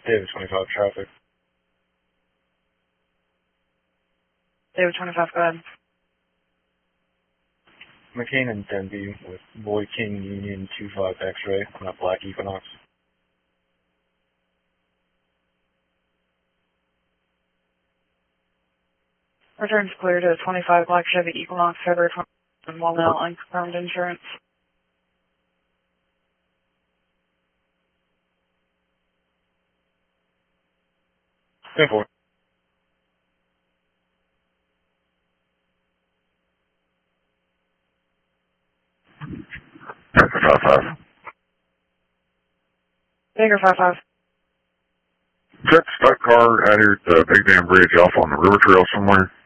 David 25 traffic. David 25, go ahead. McCain and Denby with Boy King Union 25 X-ray on that black Equinox. Returns clear to 25 Black Chevy Equinox, February 20, Walnut, unconfirmed insurance. Simple. Baker 55. Baker 55. Check stock car out here at the Big Dam Bridge off on the river trail somewhere.